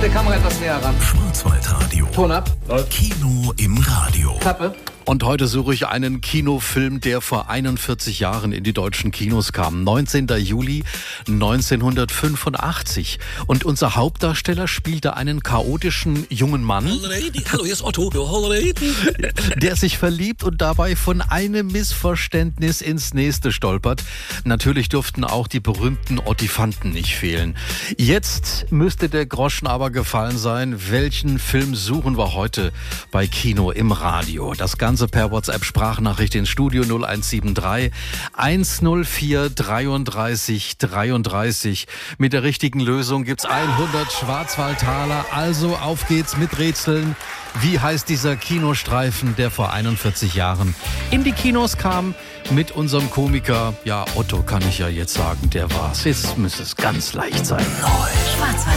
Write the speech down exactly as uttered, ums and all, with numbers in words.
der Kamera etwas näher ran. Schwarzwaldradio. Ton ab. Kino im Radio. Klappe. Und heute suche ich einen Kinofilm, der vor einundvierzig Jahren in die deutschen Kinos kam. neunzehnter Juli neunzehnhundertfünfundachtzig. Und unser Hauptdarsteller spielte einen chaotischen jungen Mann, Hallo, hier ist Otto. der sich verliebt und dabei von einem Missverständnis ins nächste stolpert. Natürlich durften auch die berühmten Ottifanten nicht fehlen. Jetzt müsste der Groschen aber gefallen sein. Welchen Film suchen wir heute bei Kino im Radio? Das Ganze per WhatsApp-Sprachnachricht ins Studio null eins sieben drei eins null vier dreiunddreißig dreiunddreißig. Mit der richtigen Lösung gibt's hundert Schwarzwaldtaler. Also auf geht's mit Rätseln. Wie heißt dieser Kinostreifen, der vor einundvierzig Jahren in die Kinos kam? Mit unserem Komiker, ja, Otto kann ich ja jetzt sagen, der war's. Jetzt müsste es ganz leicht sein. Schwarzwald.